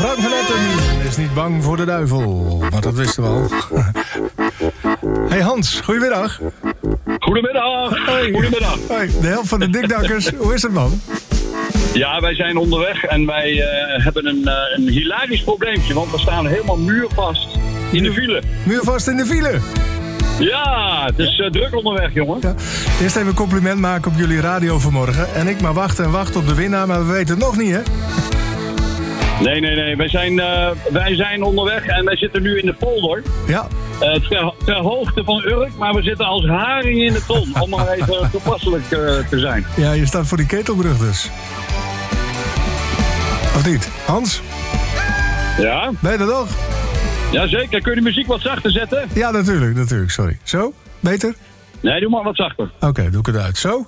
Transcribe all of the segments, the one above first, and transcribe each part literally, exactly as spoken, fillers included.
Frank van Etten is niet bang voor de duivel. Maar dat wisten we al. Hey Hans, goedemiddag. Goedemiddag. Hey. Goedemiddag. Hey, de helft van de dikdakkers. Hoe is het, man? Ja, wij zijn onderweg en wij uh, hebben een, uh, een hilarisch probleempje. Want we staan helemaal muurvast in de file. Muurvast in de file? Ja, het is uh, druk onderweg, jongen. Ja. Eerst even een compliment maken op jullie radio vanmorgen. En ik maar wachten en wachten op de winnaar, maar we weten het nog niet, hè? Nee, nee, nee. Wij zijn, uh, wij zijn onderweg en wij zitten nu in de polder. Ja. Uh, ter, ter hoogte van Urk, maar we zitten als haring in de ton. Om maar even toepasselijk uh, te zijn. Ja, je staat voor die ketelbrug dus. Of niet? Hans? Ja? Ben je er nog? Jazeker. Kun je de muziek wat zachter zetten? Ja, natuurlijk, natuurlijk. Sorry. Zo? Beter? Nee, doe maar wat zachter. Oké, okay, doe ik het uit. Zo?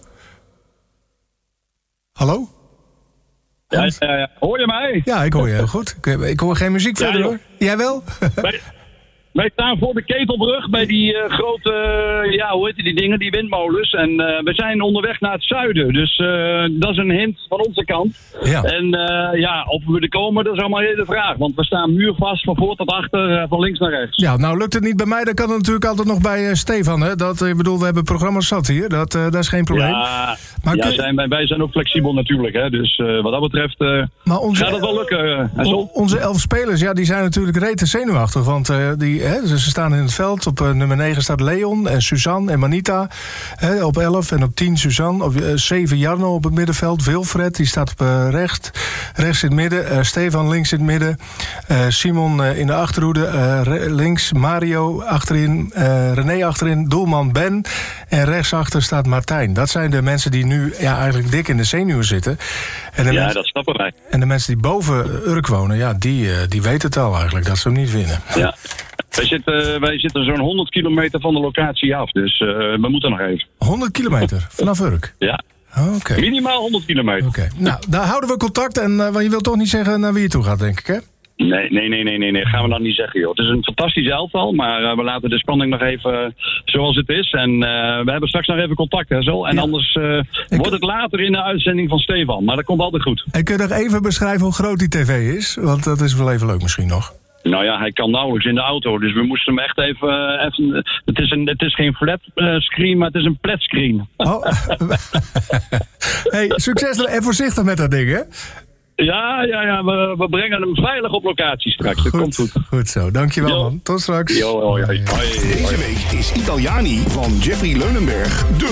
Hallo? Ja, ja, ja. Hoor je mij? Ja, ik hoor je heel goed. Ik, ik hoor geen muziek ja, verder, hoor. Jij wel? Wij, wij staan voor de Ketelbrug bij die uh, grote, uh, ja, hoe heet die dingen, die windmolens. En uh, we zijn onderweg naar het zuiden. Dus uh, dat is een hint van onze kant. Ja. En uh, ja, of we er komen, dat is allemaal een hele vraag. Want we staan muurvast van voor tot achter, uh, van links naar rechts. Ja, nou lukt het niet bij mij, dan kan het natuurlijk altijd nog bij uh, Stefan. Hè? Dat, ik bedoel, we hebben programma's zat hier. Dat, uh, dat is geen probleem. Ja, maar ja kun... zijn, wij, wij zijn ook flexibel natuurlijk. Hè? Dus uh, wat dat betreft uh, maar onze, gaat het wel lukken. Uh, on, onze elf spelers, ja, die zijn natuurlijk rete zenuwachtig. Want uh, die, hè, ze staan in het veld. Op uh, nummer negen staat Leon en Suzanne en Manita. Hè, op elf en op tien Suzanne. Op uh, zeven Jarno op het middenveld. Wilfred, die staat op uh, rechts. Rechts in het midden. Uh, Stefan links in het midden. Uh, Simon uh, in de achterhoede. Uh, re- links Mario achterin. Uh, René achterin. Doelman Ben. En rechtsachter staat Martijn. Dat zijn de mensen die nu ja, eigenlijk dik in de zenuwen zitten. En de ja, mensen, dat snappen wij. En de mensen die boven Urk wonen, ja, die, uh, die weten het al eigenlijk. Dat ze hem niet winnen. Ja. Wij zitten, wij zitten zo'n honderd kilometer van de locatie af, dus uh, we moeten nog even. honderd kilometer vanaf Urk? Ja. Oké. Okay. Minimaal honderd kilometer. Oké. Okay. Nou, daar houden we contact en uh, je wilt toch niet zeggen naar wie je toe gaat, denk ik, hè? Nee, nee, nee, nee, nee, nee. gaan we dan niet zeggen, joh. Het is een fantastisch elftal, maar uh, we laten de spanning nog even uh, zoals het is. En uh, we hebben straks nog even contact, hè, zo. En ja. anders uh, wordt het later in de uitzending van Stefan, maar dat komt altijd goed. En kun je nog even beschrijven hoe groot die tv is? Want dat is wel even leuk misschien nog. Nou ja, hij kan nauwelijks in de auto, dus we moesten hem echt even... Uh, even het, is een, het is geen flat uh, screen, maar het is een plat screen. Oh. Hey, succes en voorzichtig met dat ding, hè? Ja, ja, ja, we, we brengen hem veilig op locatie straks. Dat goed, komt goed. Goed zo, dankjewel jo. man. Tot straks. Jo, jo, jo. Hoi, hoi. Deze week is Italiani van Jeffrey Leunenberg de